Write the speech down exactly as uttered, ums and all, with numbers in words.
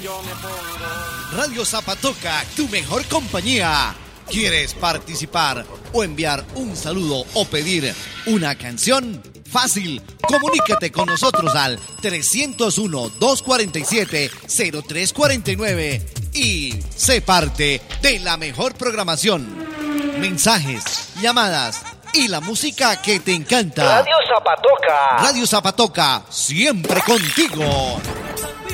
Radio Zapatoca, tu mejor compañía. ¿Quieres participar o enviar un saludo o pedir una canción? Fácil, comunícate con nosotros al trescientos uno, doscientos cuarenta y siete, cero tres cuarenta y nueve y sé parte de la mejor programación. Mensajes, llamadas y la música que te encanta. Radio Zapatoca. Radio Zapatoca, siempre contigo.